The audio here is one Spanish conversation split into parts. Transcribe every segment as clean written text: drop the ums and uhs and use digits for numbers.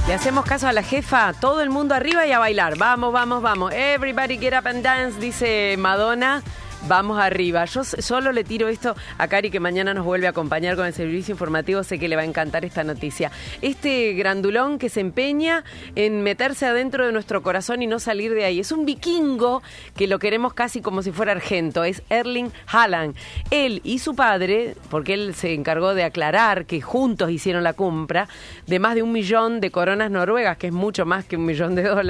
Le hacemos caso a la jefa, todo el mundo arriba y a bailar. Vamos, vamos, vamos. Everybody get up and dance, dice Madonna. Vamos arriba. Yo solo le tiro esto a Cari, que mañana nos vuelve a acompañar con el servicio informativo. Sé que le va a encantar esta noticia. Este grandulón que se empeña en meterse adentro de nuestro corazón y no salir de ahí. Es un vikingo que lo queremos casi como si fuera argento. Es Erling Haaland. Él y su padre, porque él se encargó de aclarar que juntos hicieron la compra de más de 1 millón de coronas noruegas, que es mucho más que $1 millón.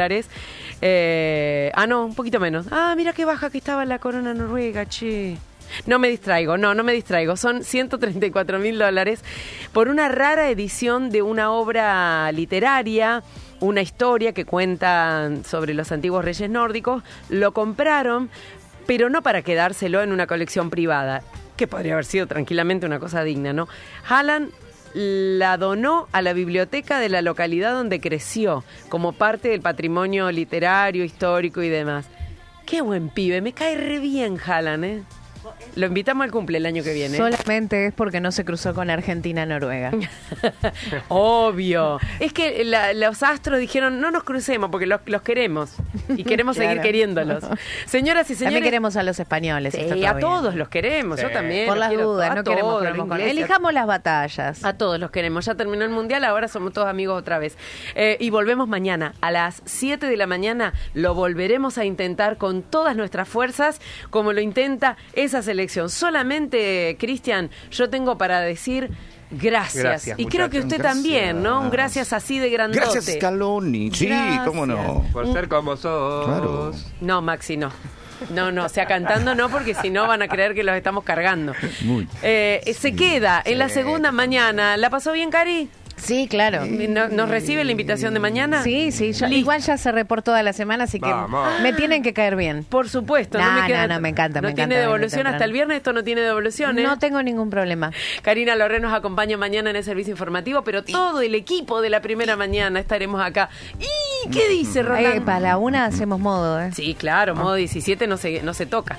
No, un poquito menos. Mira qué baja que estaba la corona noruega. Che. No me distraigo. Son $134.000 por una rara edición de una obra literaria, una historia que cuenta sobre los antiguos reyes nórdicos. Lo compraron, pero no para quedárselo en una colección privada, que podría haber sido tranquilamente una cosa digna, ¿no? Haaland la donó a la biblioteca de la localidad donde creció, como parte del patrimonio literario, histórico y demás. Qué buen pibe, me cae re bien Haaland, ¿eh? Lo invitamos al cumple el año que viene. Solamente es porque no se cruzó con Argentina-Noruega. Obvio. Es que los astros dijeron, no nos crucemos porque los queremos. Y queremos seguir queriéndolos. Señoras y señores. También queremos a los españoles. Sí, a todos los queremos. Sí. Yo también. Por las dudas, no queremos problemas con elijamos las batallas. A todos los queremos. Ya terminó el mundial, ahora somos todos amigos otra vez. Y volvemos mañana a las 7 de la mañana. Lo volveremos a intentar con todas nuestras fuerzas, como lo intenta esa selección. Solamente, Cristian, yo tengo para decir gracias. Y creo que usted también, ¿no? Un gracias así de grandote. Gracias, Scaloni. Sí, cómo no. Por ser como sos. Claro. No, Maxi, no. No, o sea, cantando no, porque si no van a creer que los estamos cargando. Se queda en la segunda mañana. ¿La pasó bien, Cari? Sí, claro. ¿Nos recibe la invitación de mañana? Sí, igual ya cerré por toda la semana, así que me tienen que caer bien. Por supuesto. No, me encanta. ¿No tiene devolución hasta el viernes? ¿Esto no tiene devolución? No tengo ningún problema. Karina Lorre nos acompaña mañana en el servicio informativo, pero todo el equipo de la primera mañana estaremos acá. ¿Y qué dice Rolando? Para la 1 hacemos modo, ¿eh? Sí, claro, modo 17 no se toca.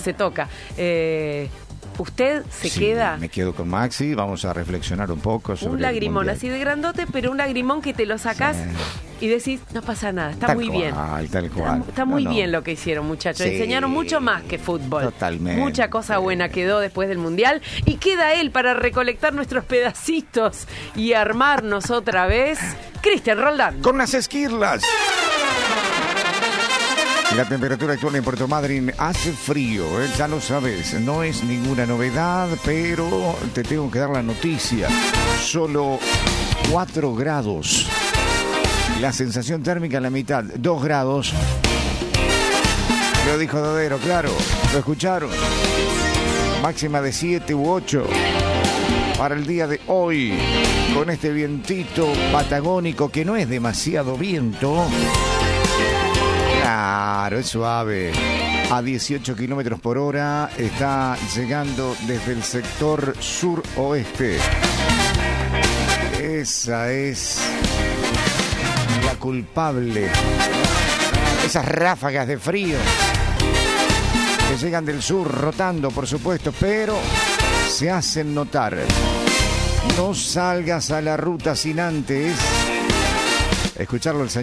¿Usted se queda? Me quedo con Maxi, vamos a reflexionar un poco sobre un lagrimón así de grandote, pero un lagrimón que te lo sacás y decís, no pasa nada, está muy bien. Tal cual. Está muy bien lo que hicieron, muchachos. Sí. Enseñaron mucho más que fútbol. Totalmente. Mucha cosa buena quedó después del Mundial. Y queda él para recolectar nuestros pedacitos y armarnos otra vez. Cristian Roldán. Con las esquirlas. La temperatura actual en Puerto Madryn hace frío, ya lo sabes, no es ninguna novedad, pero te tengo que dar la noticia. Solo 4 grados. La sensación térmica en la mitad, 2 grados. Lo dijo Dodero, claro, lo escucharon. Máxima de 7 u 8 para el día de hoy, con este vientito patagónico que no es demasiado viento. Claro, es suave. A 18 kilómetros por hora está llegando desde el sector suroeste. Esa es la culpable. Esas ráfagas de frío que llegan del sur, rotando, por supuesto, pero se hacen notar. No salgas a la ruta sin antes escucharlo el señor.